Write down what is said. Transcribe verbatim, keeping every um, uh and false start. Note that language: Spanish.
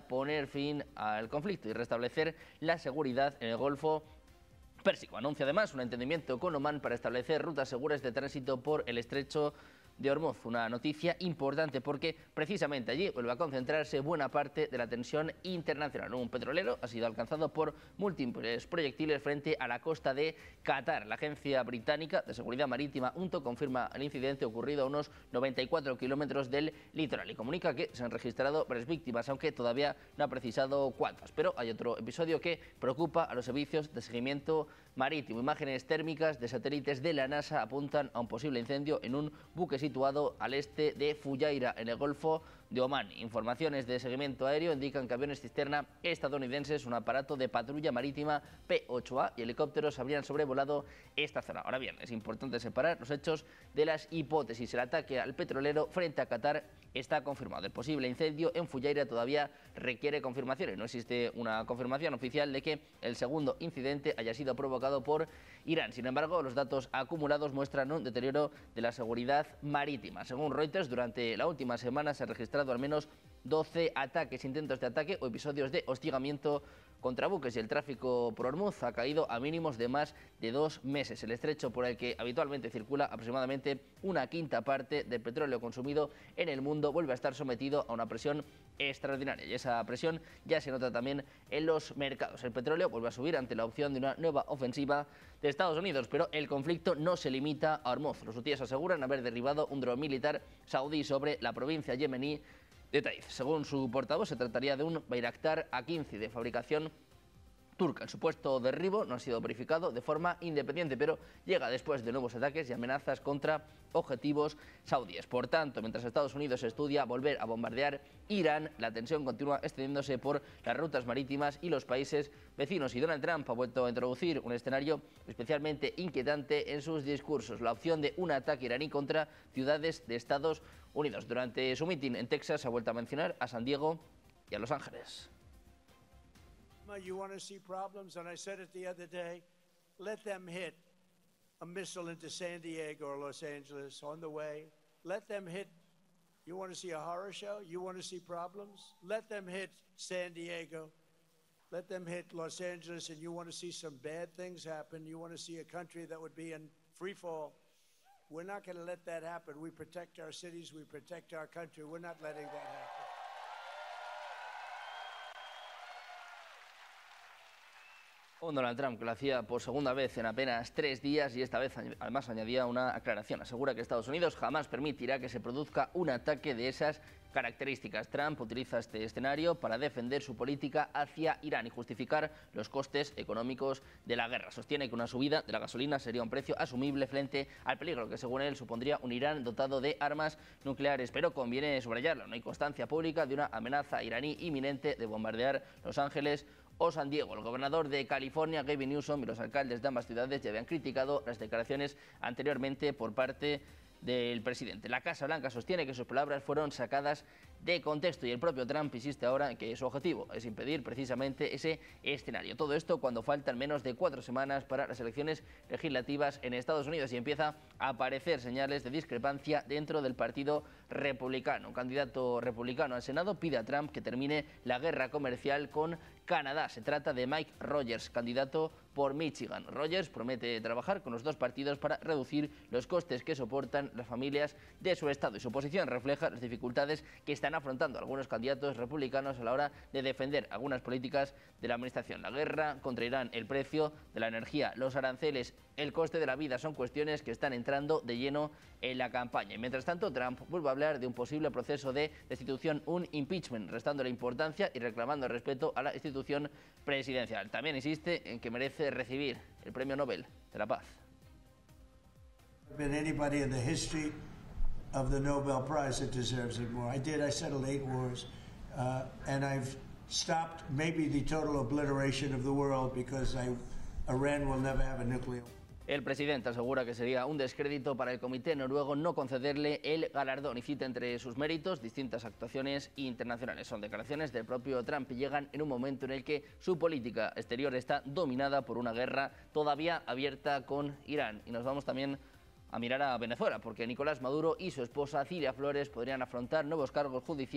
poner fin al conflicto y restablecer la seguridad en el Golfo Pérsico. Anuncia además un entendimiento con Omán para establecer rutas seguras de tránsito por el estrecho de Ormuz. Una noticia importante porque precisamente allí vuelve a concentrarse buena parte de la tensión internacional. Un petrolero ha sido alcanzado por múltiples proyectiles frente a la costa de Qatar. La agencia británica de seguridad marítima U N T O confirma el incidente ocurrido a unos noventa y cuatro kilómetros del litoral y comunica que se han registrado varias víctimas, aunque todavía no ha precisado cuántas. Pero hay otro episodio que preocupa a los servicios de seguimiento marítimo. Imágenes térmicas de satélites de la NASA apuntan a un posible incendio en un buque situado al este de Fujairah, en el Golfo de Omán. Informaciones de seguimiento aéreo indican que aviones cisterna estadounidenses, un aparato de patrulla marítima P ocho A y helicópteros habrían sobrevolado esta zona. Ahora bien, es importante separar los hechos de las hipótesis. El ataque al petrolero frente a Qatar está confirmado. El posible incendio en Fujairah todavía requiere confirmaciones. No existe una confirmación oficial de que el segundo incidente haya sido provocado por Irán. Sin embargo, los datos acumulados muestran un deterioro de la seguridad marítima. Según Reuters, durante la última semana se han registrado al menos doce ataques, intentos de ataque o episodios de hostigamiento contra buques y el tráfico por Ormuz ha caído a mínimos de más de dos meses. El estrecho por el que habitualmente circula aproximadamente una quinta parte del petróleo consumido en el mundo vuelve a estar sometido a una presión extraordinaria y esa presión ya se nota también en los mercados. El petróleo vuelve a subir ante la opción de una nueva ofensiva de Estados Unidos, pero el conflicto no se limita a Ormuz. Los hutíes aseguran haber derribado un dron militar saudí sobre la provincia yemení de Taiz. Según su portavoz, se trataría de un Bayraktar A quince de fabricación turca. El supuesto derribo no ha sido verificado de forma independiente, pero llega después de nuevos ataques y amenazas contra objetivos saudíes. Por tanto, mientras Estados Unidos estudia volver a bombardear Irán, la tensión continúa extendiéndose por las rutas marítimas y los países vecinos. Y Donald Trump ha vuelto a introducir un escenario especialmente inquietante en sus discursos: la opción de un ataque iraní contra ciudades de Estados Unidos. Durante su mitin en Texas ha vuelto a mencionar a San Diego y a Los Ángeles. You want to see problems, and I said it the other day, let them hit a missile into San Diego or Los Angeles on the way. Let them hit. You want to see a horror show? You want to see problems? Let them hit San Diego. Let them hit Los Angeles, and you want to see some bad things happen. You want to see a country that would be in free fall. We're not going to let that happen. We protect our cities. We protect our country. We're not letting that happen. Un Donald Trump que lo hacía por segunda vez en apenas tres días y esta vez además añadía una aclaración. Asegura que Estados Unidos jamás permitirá que se produzca un ataque de esas características. Trump utiliza este escenario para defender su política hacia Irán y justificar los costes económicos de la guerra. Sostiene que una subida de la gasolina sería un precio asumible frente al peligro que, según él, supondría un Irán dotado de armas nucleares. Pero conviene subrayarlo, no hay constancia pública de una amenaza iraní inminente de bombardear Los Ángeles o San Diego. El gobernador de California, Gavin Newsom, y los alcaldes de ambas ciudades ya habían criticado las declaraciones anteriormente por parte del presidente. La Casa Blanca sostiene que sus palabras fueron sacadas de contexto y el propio Trump insiste ahora en que su objetivo es impedir precisamente ese escenario. Todo esto cuando faltan menos de cuatro semanas para las elecciones legislativas en Estados Unidos y empieza a aparecer señales de discrepancia dentro del Partido Republicano. Un candidato republicano al Senado pide a Trump que termine la guerra comercial con Canadá. Se trata de Mike Rogers, candidato por Michigan. Rogers promete trabajar con los dos partidos para reducir los costes que soportan las familias de su estado y su posición refleja las dificultades que están afrontando algunos candidatos republicanos a la hora de defender algunas políticas de la administración. La guerra contra Irán, el precio de la energía, los aranceles, el coste de la vida son cuestiones que están entrando de lleno en la campaña. Y mientras tanto, Trump vuelve a hablar de un posible proceso de destitución, un impeachment, restando la importancia y reclamando el respeto a la institución presidencial. También insiste en que merece recibir el Premio Nobel de la Paz. Been anybody in the history of the Nobel Prize that deserves it more. I did. I settled eight wars, uh, and I've stopped maybe the total obliteration of the world because I, Iran will never have a nuclear. El presidente asegura que sería un descrédito para el comité noruego no concederle el galardón y cita entre sus méritos distintas actuaciones internacionales. Son declaraciones del propio Trump y llegan en un momento en el que su política exterior está dominada por una guerra todavía abierta con Irán. Y nos vamos también a mirar a Venezuela, porque Nicolás Maduro y su esposa Cilia Flores podrían afrontar nuevos cargos judiciales